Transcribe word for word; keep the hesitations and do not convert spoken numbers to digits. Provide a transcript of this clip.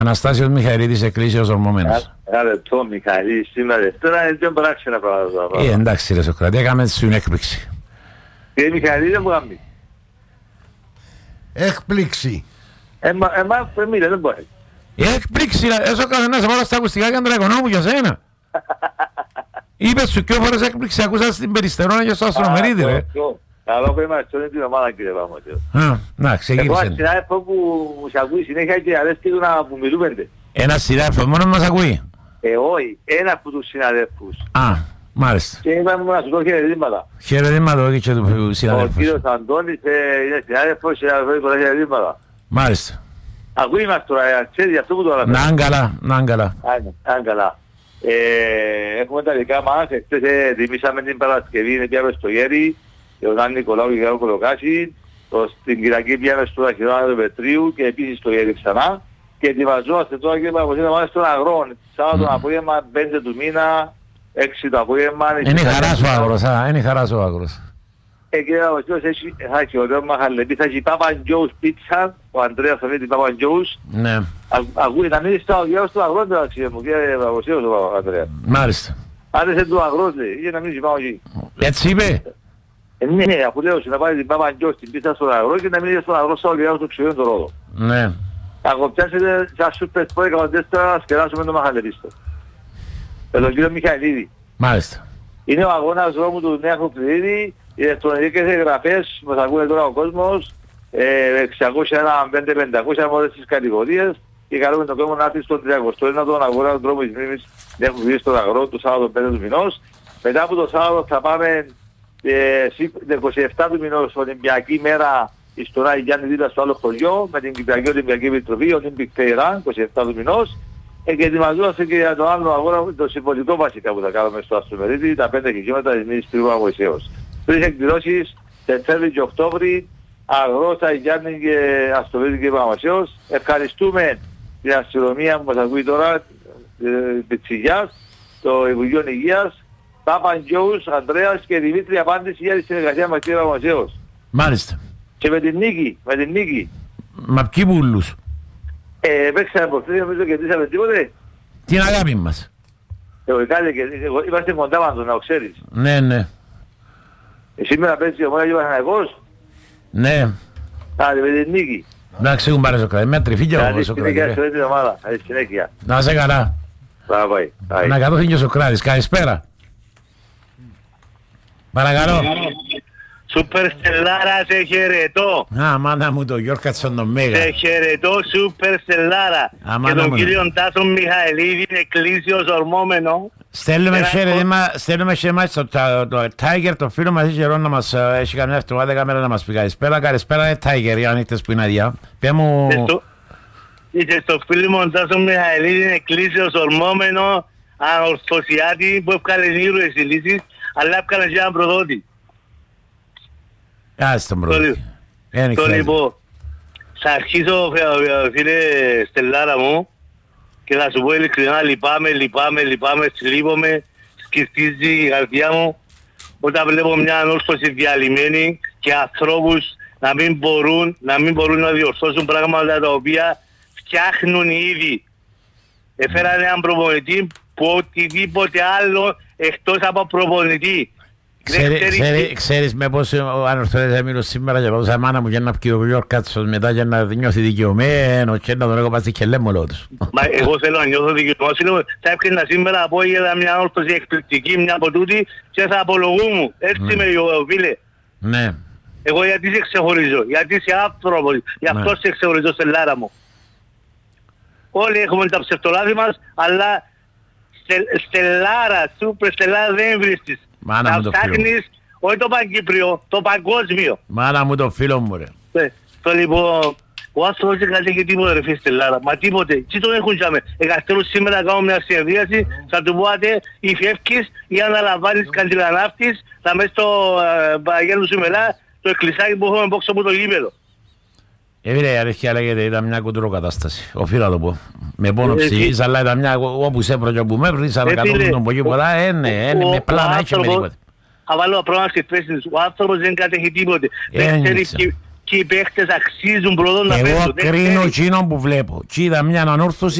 Αναστάσιος Μιχαηλίδης, εκκλήσιος ορμόμενος. Ένα λεπτό, Μιχαηλίδης, σήμερα Δευτέρα είναι δύο παράξενα πράγματα. Ε, εντάξει ρε Σοκράτη, έκαμε σου είναι έκπληξη. Και η Μιχαηλίδη δεν μου κάνει. Έκπληξη. Εμάς εμείς δεν μπορεί. Έκπληξη, έσω καθένας βάλω στα ακουστικά και αντραγωνόμου για σένα. Είπες σου και όφορες έκπληξη, ακούσα στην Περιστερώνα και στο Αστρομερίδη ρε. Καλό που είμαστε όλη την ομάδα κύριε Παπαμωτζέο. Α, να, ξεκίνησε. Εγώ συνάδελφο που μου σε ακούει συνέχεια και αρέσκει του να που μιλούμε. Ένα συνάδελφο, μόνο μας ακούει. Ε, όχι, ένα από τους συναδέλφους. Α, μάλιστα. Και είπαμε να σου πω χαιρετήματα. Χαιρετήματα όχι και του συναδέλφου. Ο κύριος Αντώνης είναι συνάδελφος και να φέρει πολλά χαιρετήματα. Μάλιστα. Ακούει μας τώρα, ξέρει αυτό που το αναφέρει. Να είναι καλά, να είναι καλά. Να είναι καλά. Έχουμε τα δικά μας, χτες τιμήσαμε την Παρασκευή, είναι πια στο Γέρι. Ο Νάνη Νικολάου και ο Κολοκάση, στην Κυριακή πιάμε στο Αχυρόνα του Πετρίου και επίσης στο Γέρι ξανά. Και ετοιμαζόμαστε τώρα και είπαμε να πάμε στον Αγρό. Σάββατο το απόγευμα, πέντε του μήνα, έξι το απόγευμα. Είναι χαράς ο Αγρός, είναι χαράς ο Αγρός. Ε, κύριε Παπαγιώος, θα έχει ωραίο μαχαλεπί, θα έχει Παπαντζόους πίτσα, ο Ανδρέας θα φέρει την Παπαντζόους. Ναι. Ακούει, να μην είστε ο διάος του Αγρό, μεταξύ μου, κύριε Παπαγιώος, ο Ανδρέας. Μάλιστα. Άρεσε του Αγρός, λέει, για να μην πάω εκεί. Έτσι είπε. Ε, ναι, αφού λέω να πάει την Παπαντζόους στην πίτσα στον Αγρό και να μην είστε στον Αγρό σαν ο διάος του Ξηριών του Ρόδο. Ναι. Θα κοπιάσετε σαν σούπερ σπορ εκατόν τέσσερα να σκεράσουμε το μαχαλεπίστο. Με τον κύριο Μιχαηλίδη. Μάλιστα. Είναι ο αγώνας δρόμου του Νέου Πληρίδη, οι ηλεκτρονικές εγγραφές που θα ακούει τώρα ο κόσμος, εξακόσια ένα πέντε πεντακόσια από όλες τις κατηγορίες και καλούμε τον κόσμο να έρθει στον τριακοστό ένατο αγώνα του δρόμου της μνήμης Νέου Πληρίδη στον Αγρό του Σάββατο πέντε του μηνός. Μετά από το Σάββατο θα πάμε είκοσι επτά του μηνός Ολυμπιακή μέρα στον Άγιο Γιάννη Δίδα στο άλλο χωριό με την Κυπριακή Ολυμπιακή Επιτροπή, Olympic Playground, είκοσι επτά του μηνός. Ε, και ετοιμαζόμαστε και για το άλλο αγώνα, το συμβολικό βασικά που θα κάνουμε στο Αστρομερίδη, τα πέντε χιλιόμετρα της Μήνης Πύργου Αμοησέως. Τρεις εκδηλώσεις, Σεπτέμβρη και Οκτώβρη, Αγρός, Αγιάννη και Αστρομερίδη και Αμοησέως. Ευχαριστούμε την αστυνομία που μας ακούει τώρα, ε, Πιτσιγιάς, το Υπουργείο Υγείας, Παπαντζόους, Ανδρέας και Δημήτρη απάντηση για τη συνεργασία μας κύριε Αμοησέως. Μάλιστα. Και με την νίκη, με την νίκη. Μα ποιοι πουλούς. Ε, παίξαμε από αυτήν, νομίζω κερδίσαμε τίποτε. Την αγάπη μας. Εγώ κάτι και είμαστε κοντά μας, να το ξέρεις. Ναι, ναι. Ε, σήμερα παίζει ο Μόνος και ο Παναθηναϊκός. Ναι. Άντε, με την νίκη. Εντάξει, έχουν πάρει Σοκράτη. Με τριφύγια ο Καλή Σοκράτη. συνέχεια σε όλη την ομάδα. Καλή συνέχεια. Να είσαι καλά. Πάμε πάει. Να κατώθει και ο Σοκράτης. Καλησπέρα. Παρακαλώ. Σούπερ Στελάρα, σε χαιρετώ. Α, μάνα μου το Γιώργατσον τον Μέγα. Σε χαιρετώ, Σούπερ Στελάρα. Και τον κύριο Τάσο Μιχαηλίδη, εκκλήσιος ορμόμενο. Στέλνουμε χαιρετήμα, στέλνουμε χαιρετήμα στο Tiger, το φίλο μας είχε να μας έχει καμιά εβδομάδα κάμερα να μας πει καλησπέρα. Καλησπέρα είναι Tiger, οι ανοιχτές που είναι αδειά. Πέ μου... Είσαι στο φίλο μου Τάσο Μιχαηλίδη, εκκλήσιος ορμόμενο, ανορθωσιάτη που έφκαλε ήρωες οι λύσεις, αλλά έφκαλε και έναν προδότη. Άσε τον προδότη. Το λοιπόν, θα αρχίσω φίλε Στελάρα μου και θα σου πω ειλικρινά λυπάμαι, λυπάμαι, λυπάμαι, λείπομαι, σκεφτίζει η καρδιά μου όταν βλέπω μια ανόρθωση διαλυμένη και ανθρώπους να μην μπορούν, να μην μπορούν να διορθώσουν πράγματα τα οποία φτιάχνουν ήδη. Έφεραν έναν προπονητή που οτιδήποτε άλλο εκτός από προπονητή. Ξέρεις με πώς ο ανορθώτης έμεινος σήμερα και πάω μάνα μου και να πιει ο Γιώργατσος μετά και να νιώθει δικαιωμένο και να τον έχω πάσει και λέμε όλο τους. Μα εγώ θέλω να νιώθω δικαιωμένο. Θα έπαιρνα σήμερα από είδα μια όρθωση εκπληκτική, μια από τούτη και θα απολογούμουν. Έτσι με φίλε. Ναι. Εγώ γιατί σε ξεχωρίζω, γιατί είσαι άνθρωπος, γι' αυτό σε ξεχωρίζω Στελάρα μου. Όλοι έχουμε τα ψευτολάδη μας, αλλά Στελάρα, Σούπερ Στελάρα δεν βρίσκεις. Μάνα μου το φίλο μου. Όχι το παγκύπριο, το παγκόσμιο. Μάνα μου το φίλο μου ρε. Ναι, το λοιπόν, ο άνθρωπος δεν κατέχει τίποτα ρε φίλε Στελάρα, μα τίποτε. Τι τον έχουν τζάμε. Εγκαστέλους σήμερα να κάνω μια συνεδρίαση, θα του πούατε ή φεύγεις ή αναλαμβάνεις καντιλανάφτης, θα μες στο Παγγέλου Σιμελά, το εκκλησάκι που έχουμε μπόξω από το γήπεδο. Έβρε η αλήθεια λέγεται ήταν μια κουντροκατάσταση, οφείλω να το πω. Με πόνο ψυχής, αλλά ήταν μια όπου σε έπρεπε που με έπρεπε, αλλά κατόπιν τον πογεί πολλά, είναι με πλάνα, έτσι με τίποτε. Θα βάλω πρόβλημα στη θέση της, ο άνθρωπος δεν κατέχει τίποτε. Δεν ξέρει και οι παίχτες αξίζουν πρώτον να παίζουν. Εγώ κρίνω εκείνο που βλέπω. Και είδα μια ανόρθωση